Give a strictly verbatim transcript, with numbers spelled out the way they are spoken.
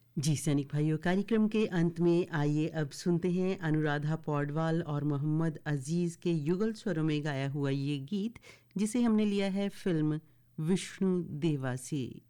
जी सैनिक भाइयों, कार्यक्रम के अंत में आइए अब सुनते हैं अनुराधा पौडवाल और मोहम्मद अजीज़ के युगल स्वरों में गाया हुआ ये गीत, जिसे हमने लिया है फिल्म विष्णु देवा से।